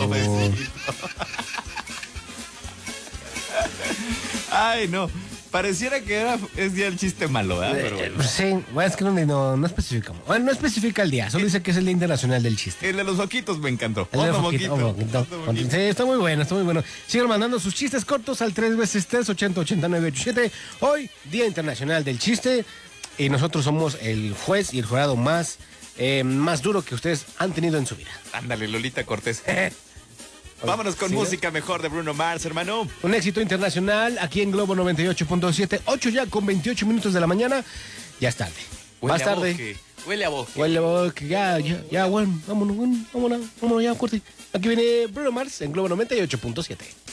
Pobrecito. Ay, no. Pareciera que es día el chiste malo, ¿verdad? Pero bueno. Sí, bueno, es que no especificamos. Bueno, no especifica el día, solo dice que es el Día Internacional del Chiste. El de los foquitos me encantó. El de Otro Foquito, moquito. Foquito. Sí, está muy bueno, está muy bueno. Sigan mandando sus chistes cortos al 3x3 808987. Hoy, Día Internacional del Chiste. Y nosotros somos el juez y el jurado más duro que ustedes han tenido en su vida. Ándale, Lolita Cortés. Vámonos con ¿Sí, música mejor de Bruno Mars, hermano. Un éxito internacional aquí en Globo 98.7. 8 ya con 28 minutos de la mañana. Ya es tarde. Más tarde. Huele a bosque. Huele a bosque. Ya, bueno, vámonos, ya, corte. Aquí viene Bruno Mars en Globo 98.7.